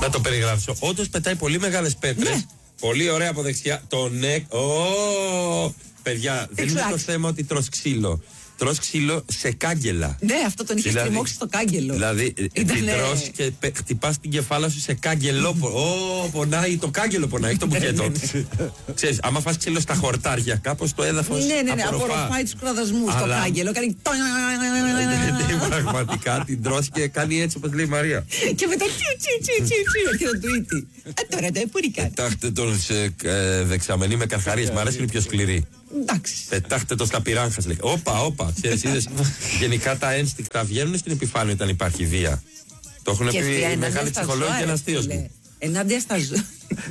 Να το περιγράψω. Όντως πετάει πολύ μεγάλες πέτρες. Ναι. Πολύ ωραία από δεξιά. Το νεκ. Παιδιά, δεν είναι το θέμα ότι τρως ξύλο. Τρως ξύλο σε κάγκελα. Ναι, αυτό τον είχε στριμώξει στο κάγκελο. Δηλαδή, την τρως και χτυπάς την κεφάλα σου σε κάγκελο. Πονάει, το κάγκελο πονάει, έχει το μπουκέτο. Ξέρεις, άμα φας ξύλο στα χορτάρια, κάπως το έδαφος. Ναι, απορροφάει τους κραδασμούς στο κάγκελο. Κάνει. Πραγματικά την τρως και κάνει έτσι όπως λέει η Μαρία. Και μετά έρχεται το tweet. Τώρα τα επουρικά. Πετάχτε τον σε δεξαμενή με καρχαρίες. Μ' αρέσει, είναι πιο σκληρή. Εντάξει. Πετάχτε το στα πυράγχας, λέει. Όπα, ξέρεις, είδες. Γενικά τα ένστικτα βγαίνουν στην επιφάνεια όταν υπάρχει βία. Το έχουν πει οι μεγάλοι ψυχολόγοι και ένας θείος μου. Ενάντια στα ζώα.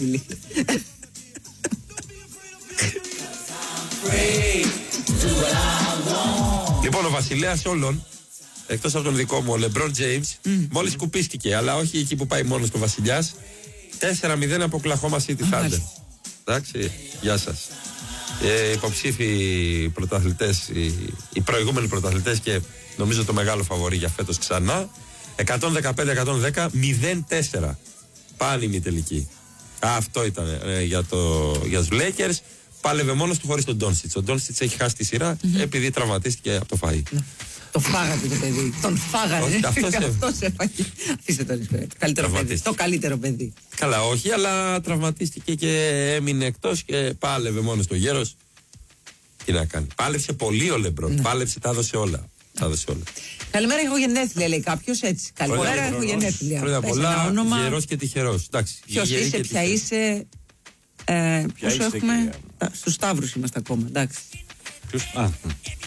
Λοιπόν, ο βασιλέας όλων, εκτός από τον δικό μου, ο Λεμπρόν Τζέιμς, μόλις σκουπίστηκε, αλλά όχι εκεί που πάει μόνος το βασιλιάς. 4-0 από Οκλαχώμα City Thunder. Εντάξει, γεια σας. Υποψήφοι πρωταθλητές, οι προηγούμενοι πρωταθλητές και νομίζω το μεγάλο φαβορί για φέτος ξανά. 115-110, 0-4. Πάλι μη τελική. Αυτό ήταν για τους Lakers. Πάλευε μόνος του χωρίς τον Ντόνσιτς. Ο Ντόνσιτς έχει χάσει τη σειρά επειδή τραυματίστηκε από το φαΐ. Το φάγατε το παιδί. Τον φάγανε. Αυτός έφαγε. Αφήστε τον καλύτερο παιδί. Το καλύτερο παιδί. Καλά, όχι, αλλά τραυματίστηκε και έμεινε εκτός και πάλευε μόνος του γέρος. Τι να κάνει. Πάλεψε πολύ ο Λεμπρόν. Πάλεψε, τα έδωσε όλα. Καλημέρα, έχω γενέθλια, λέει κάποιος έτσι. Καλημέρα, έχω γενέθλια. Χρόνια πολλά, γερός και τυχερός. Ποιος είσαι, ποια είσαι. Πόσο έχουμε. Στους Σταύρους είμαστε ακόμα, εντάξει.